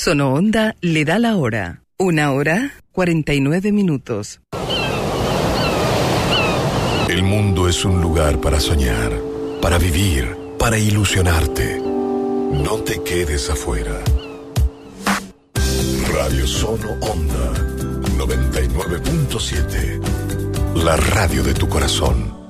Sono Onda le da la hora. 1:49. El mundo es un lugar para soñar, para vivir, para ilusionarte. No te quedes afuera. Radio Sono Onda 99.7. La radio de tu corazón.